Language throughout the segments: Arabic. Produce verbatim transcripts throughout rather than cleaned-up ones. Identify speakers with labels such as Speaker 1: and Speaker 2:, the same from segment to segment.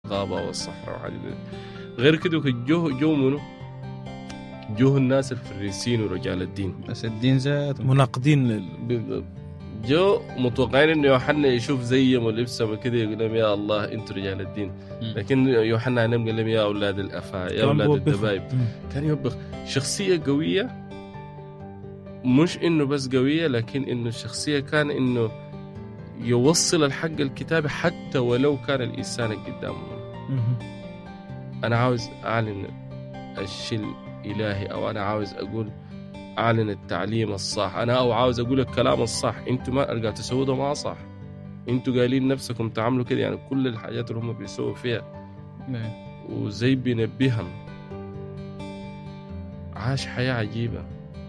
Speaker 1: الغابة والصحراء وحاجة غير كده. جو جو منه جو الناس الفريسين ورجال الدين،
Speaker 2: بس الدين ذات
Speaker 3: مناقضين لل...
Speaker 1: بالضبط. جو متوقعين انه يوحنا يشوف زيهم ولبسهم كده يقول لهم يا الله انتوا رجال الدين، لكن يوحنا عنهم قال لهم يا اولاد الافا يا اولاد الدبايب. كان يوبخ. شخصيه قويه، مش انه بس قويه، لكن انه الشخصيه كان انه يوصل الحق الكتابي حتى ولو كان الانسان قدامه. انا عاوز اعلن الشيء الالهي، او انا عاوز اقول أعلن التعليم الصح، أنا أو عاوز أقول الكلام الصح. أنتوا ما أرجع تسووا ده ما صح، أنتوا قايلين نفسكم تعملوا كده. يعني كل الحاجات اللي هم بيسووا فيها وزي بينبههم. عاش حياة عجيبة،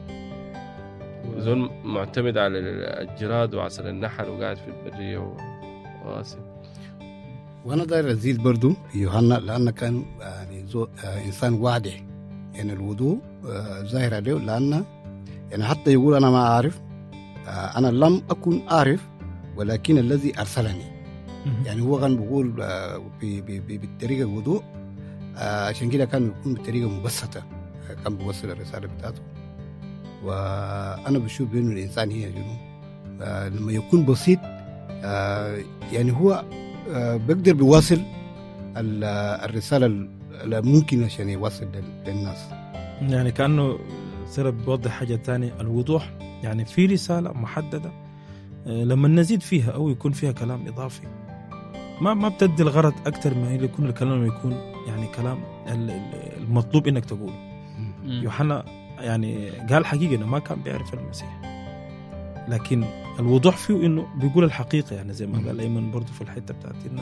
Speaker 1: زول معتمد على الجراد وعسل النحل وقاعد في البرية وغاسل.
Speaker 4: وأنا داير أزيد برضو يوحنا لأنه كان يعني آه إنسان واضح، يعني الوضوء آه ظاهر عليه، لأنه يعني حتى يقول أنا ما أعرف، آه أنا لم أكن أعرف ولكن الذي أرسلني. يعني هو كان بيقول آه بالطريقة الوضوء، آه عشان كده كان يكون بطريقة مبسطة، آه كان بيوصل الرسالة بتاعته. وأنا بشوف بأنه الإنسان هي جنون آه لما يكون بسيط، آه يعني هو آه بيقدر بيواصل الرسالة اللي ممكن عشان يوصل للناس.
Speaker 3: يعني كأنه سرب بيوضح حاجة تانية، الوضوح يعني في رسالة محددة لما نزيد فيها أو يكون فيها كلام إضافي ما ما بتدي الغرض أكتر ما يكون الكلام يكون يعني كلام المطلوب إنك تقوله. يوحنا يعني قال حقيقة إنه ما كان بيعرف المسيح، لكن الوضوح فيه إنه بيقول الحقيقة. يعني زي ما قال أيمن برضو في الحتة بتاعتنا،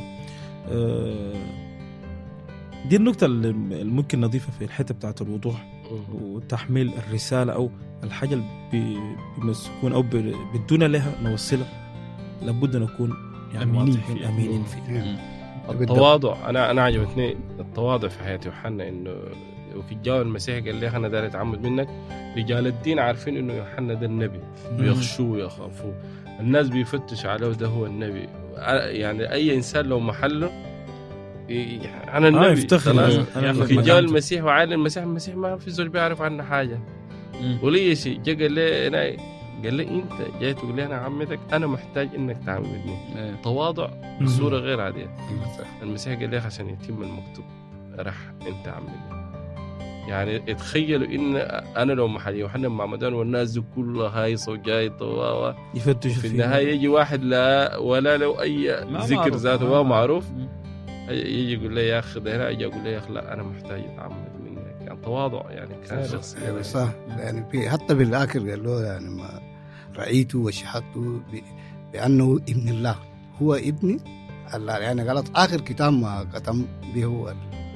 Speaker 3: دي النقطة اللي ممكن نضيفها في الحتة بتاعت الوضوح وتحميل الرسالة أو الحاجة اللي بيمسكون أو بدون لها نوصلها، لابد نكون يعني واضحين أمينين فيه.
Speaker 1: التواضع، أنا أنا عجبتني التواضع في حياة يوحنا. إنه وفي الجو المسيح قال لي أنا داري أتعمد منك. رجال الدين عارفين إنه يوحنا ده النبي، بيخشوه ويخافوه، الناس بيفتش عليه ده هو النبي. يعني أي إنسان لو محله أنا النبي.
Speaker 3: آه يفتخر.
Speaker 1: في جاء المسيح وعالم المسيح المسيح ما في زول بيعرف عنه حاجة وليه شيء. جاء قال لي أنا قال لي أنت جاي تقول لي أنا عمتك، أنا محتاج إنك تعمدني. تواضع بصورة غير عادية. المسيح قال لي عشان يتم المكتوب رح أنت عمدني. يعني اتخيلوا إن أنا لو محل يوحنا معمدان والناس دي كلها هايصة وجاي طواوا
Speaker 3: يفتشوا
Speaker 1: في النهاية يجي واحد لا ولا لو أي ذكر ذاته ما معروف، يجي يقول لي يا أخي ده هنا، يجي يقول لي يا أخي لا أنا محتاج أتعمد منك. يعني تواضع يعني كان شخصية
Speaker 4: صح. يعني في حتى بالآخر قال له يعني ما رأيته وشهدته بأنه ابن الله، هو ابن الله. يعني قالت آخر كتاب ما ختم به هو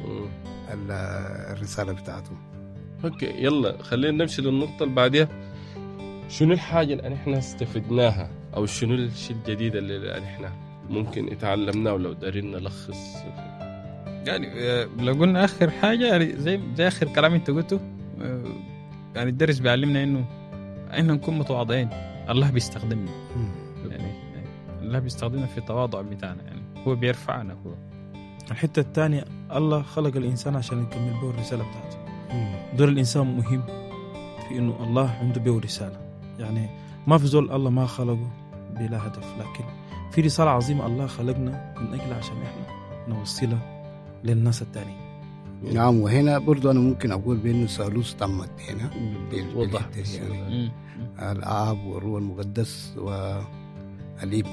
Speaker 4: الرسالة بتاعته.
Speaker 1: أوكي يلا خلينا نمشي للنقطة اللي بعدها. شنو الحاجة اللي احنا استفدناها أو شنو الشيء الجديد اللي احنا ممكن اتعلمناه ولو دارين نلخص؟
Speaker 2: يعني لو قلنا آخر حاجة يعني زي زي آخر كلام أنت قلته، يعني الدرس بيعلمنا إنه إحنا نكون متواضعين. الله بيستخدمنا، يعني الله بيستخدمنا في التواضع بتاعنا، يعني هو بيرفعنا. هو
Speaker 3: الحتة الثانية الله خلق الإنسان عشان يكمل به الرسالة بتاعته. دور الإنسان مهم في إنه الله عنده به رسالة. يعني ما في زول الله ما خلقه بلا هدف، لكن في رسالة عظيمة الله خلقنا من أجل عشان إحنا نوصلها للناس التانيين.
Speaker 4: نعم. وهنا برضو أنا ممكن أقول بأنه ثالوث تمت هنا
Speaker 1: وضح
Speaker 4: يعني الآب والروح المقدس والابن.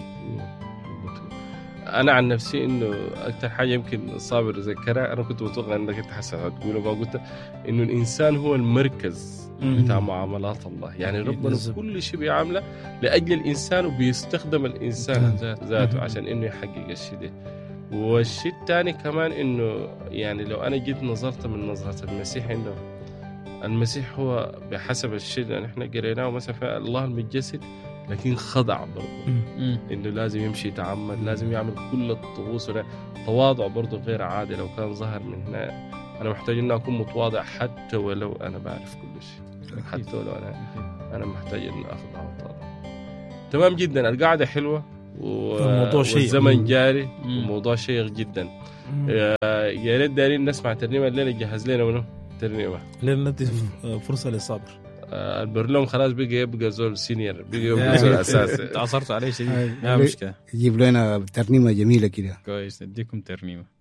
Speaker 1: أنا عن نفسي إنه أكتر حاجة يمكن صابر ذكرها، أنا كنت متوقع إنك أنت حسن تقوله ما قلت، إنه الإنسان هو المركز بتاع معاملات الله. يعني ربنا كل شيء بيعمله لأجل الإنسان وبيستخدم الإنسان ذاته عشان إنه يحقق الشيء ده. والشيء الثاني كمان إنه يعني لو أنا جيت نظرت من نظرة المسيح، إنه المسيح هو بحسب الشيء اللي إحنا قريناه مثلا في الله المتجسد، لكن خضع برضه إنه لازم يمشي يتعمد، لازم يعمل كل الطقوس. تواضع برضه غير عادي. لو كان ظهر من هنا أنا محتاج إن أكون متواضع حتى ولو أنا بعرف كل شيء، حتى ولو أنا أنا محتاج إن أخضع وأتواضع. تمام جدا. القاعدة حلوة والزمن جاري وموضوع شيق جدا. يا ريت دارين نسمع ترنيمة الليلة، جهز لنا منه ترنيمة
Speaker 3: لين ندي فرصة لصابر.
Speaker 1: البرلوم خلاص بقى يبقى زول سينيور، بقى يبقى زول أساسي.
Speaker 2: تعصرت عليه شيء، لا مشكلة.
Speaker 4: يجيب لنا ترنيمة جميلة كده.
Speaker 2: كويس، نديكم ترنيمة.